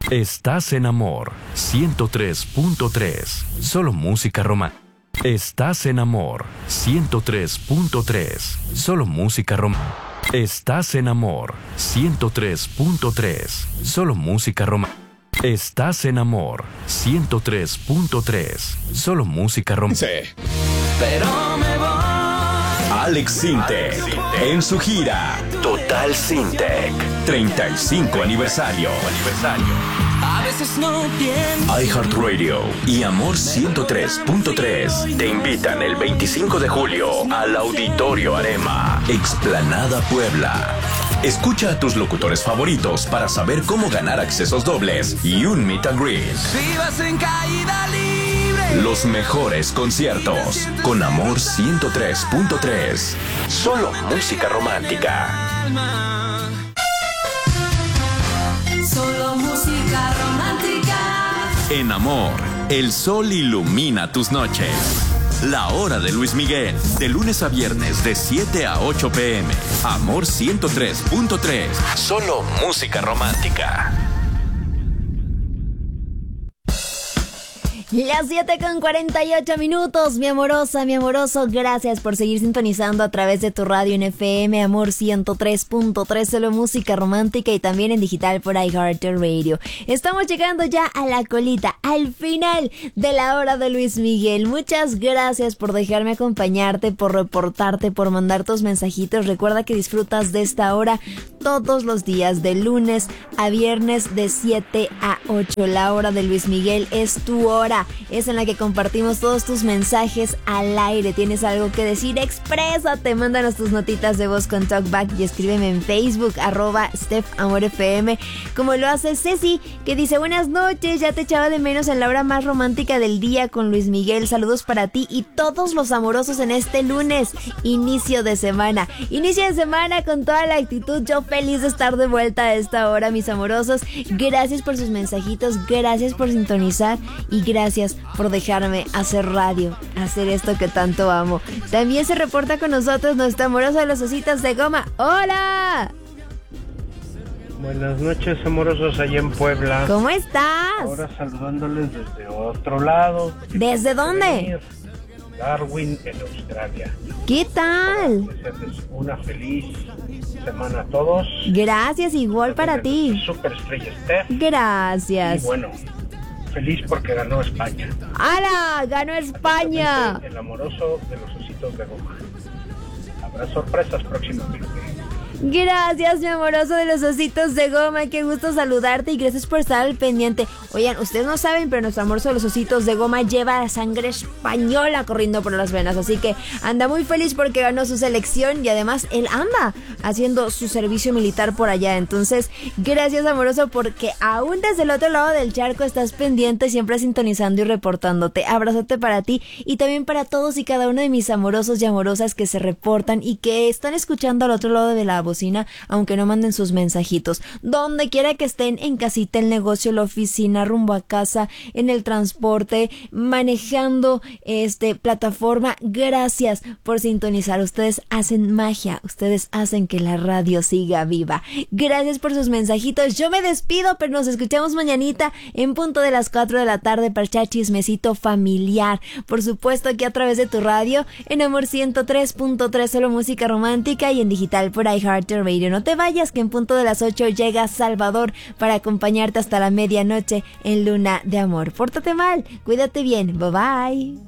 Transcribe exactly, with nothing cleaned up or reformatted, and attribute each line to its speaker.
Speaker 1: Estás en Amor ciento tres punto tres. Solo música romántica. Estás en Amor ciento tres punto tres. Solo música romántica. Estás en Amor ciento tres punto tres. Solo música romántica. Estás en Amor ciento tres punto tres. Solo música romántica.
Speaker 2: Pero me voy. Alex Sintek en su gira Total Sintek treinta y cinco aniversario.
Speaker 3: A veces no entiendo.
Speaker 2: iHeartRadio y Amor ciento tres punto tres te invitan el veinticinco de julio al Auditorio Arema, Explanada Puebla. Escucha a tus locutores favoritos para saber cómo ganar accesos dobles y un meet and greet.
Speaker 3: Vivas en caída libre.
Speaker 2: Los mejores conciertos con Amor ciento tres punto tres. Solo música romántica.
Speaker 3: Solo música romántica.
Speaker 2: En Amor, el sol ilumina tus noches. La hora de Luis Miguel, de lunes a viernes de siete a ocho pm. Amor ciento tres punto tres. Solo música romántica.
Speaker 4: Las siete con cuarenta y ocho minutos, mi amorosa, mi amoroso, gracias por seguir sintonizando a través de tu radio en F M, Amor ciento tres punto tres, solo música romántica y también en digital por iHeartRadio. Estamos llegando ya a la colita, al final de la hora de Luis Miguel. Muchas gracias por dejarme acompañarte, por reportarte, por mandar tus mensajitos. Recuerda que disfrutas de esta hora todos los días, de lunes a viernes de siete a ocho. La hora de Luis Miguel es tu hora. Es en la que compartimos todos tus mensajes al aire. ¿Tienes algo que decir? Exprésate, mándanos tus notitas de voz con Talkback y escríbeme en Facebook, arroba Steph Amor F M, como lo hace Ceci, que dice: buenas noches, ya te echaba de menos en la hora más romántica del día con Luis Miguel. Saludos para ti y todos los amorosos en este lunes, inicio de semana. Inicio de semana con toda la actitud. Yo feliz de estar de vuelta a esta hora, mis amorosos. Gracias por sus mensajitos, gracias por sintonizar y gracias por dejarme hacer radio, hacer esto que tanto amo. También se reporta con nosotros nuestra amorosa de los ositos de goma. ¡Hola!
Speaker 5: Buenas noches, amorosos, allá en Puebla.
Speaker 4: ¿Cómo estás?
Speaker 5: Ahora saludándoles desde otro lado.
Speaker 4: ¿Desde dónde?
Speaker 5: Darwin, en Australia.
Speaker 4: ¿Qué tal?
Speaker 5: Desearles una feliz semana a todos.
Speaker 4: Gracias, igual para ti.
Speaker 5: Super estrella Steph.
Speaker 4: Gracias.
Speaker 5: Y bueno, feliz porque ganó España.
Speaker 4: ¡Hala! ¡Ganó España!
Speaker 5: El amoroso de los ositos de goma. Habrá sorpresas próximamente.
Speaker 4: Gracias, mi amoroso de los ositos de goma. Qué gusto saludarte y gracias por estar al pendiente. Oigan, ustedes no saben, pero nuestro amoroso de los ositos de goma lleva sangre española corriendo por las venas. Así que anda muy feliz porque ganó su selección y además él anda haciendo su servicio militar por allá. Entonces, gracias, amoroso, porque aún desde el otro lado del charco estás pendiente, siempre sintonizando y reportándote. Abrazote para ti y también para todos y cada uno de mis amorosos y amorosas que se reportan y que están escuchando al otro lado de la bocina, aunque no manden sus mensajitos. Donde quiera que estén, en casita, el negocio, la oficina, rumbo a casa, en el transporte, manejando este plataforma, gracias por sintonizar. Ustedes hacen magia, ustedes hacen que la radio siga viva. Gracias por sus mensajitos. Yo me despido, pero nos escuchamos mañanita en punto de las cuatro de la tarde para echar chismecito familiar. Por supuesto, aquí a través de tu radio, en Amor ciento tres punto tres, solo música romántica y en digital por iHeartRadio. No te vayas, que en punto de las ocho llega Salvador para acompañarte hasta la medianoche en Luna de Amor. Pórtate mal, cuídate bien, bye bye.